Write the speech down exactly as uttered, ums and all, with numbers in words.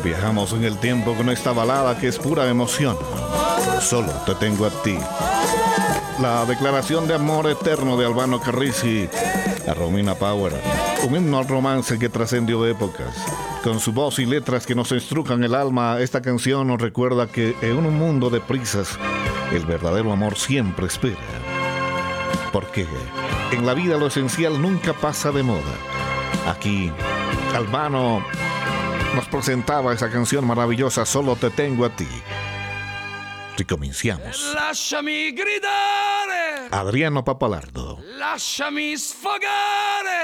Viajamos en el tiempo con esta balada que es pura emoción. Solo te tengo a ti. La declaración de amor eterno de Albano Carrisi a Romina Power. Un himno al romance que trascendió épocas. Con su voz y letras que nos estrujan el alma, esta canción nos recuerda que en un mundo de prisas, el verdadero amor siempre espera. Porque en la vida lo esencial nunca pasa de moda. Aquí, Albano nos presentaba esa canción maravillosa, Solo te tengo a ti. Ricominciamos. Lasciami gridare, Adriano Papalardo. lasciami sfogare